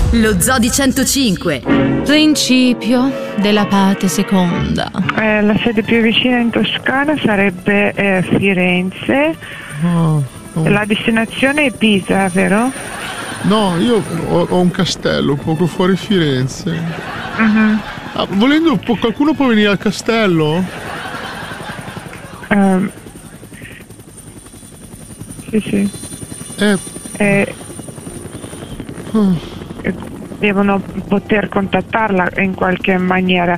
Lo Zoo di 105. Principio della parte seconda. La sede più vicina in Toscana sarebbe Firenze. La destinazione è Pisa, vero? No, io ho un castello poco fuori Firenze. Volendo, qualcuno può venire al castello? Sì. Devono poter contattarla in qualche maniera.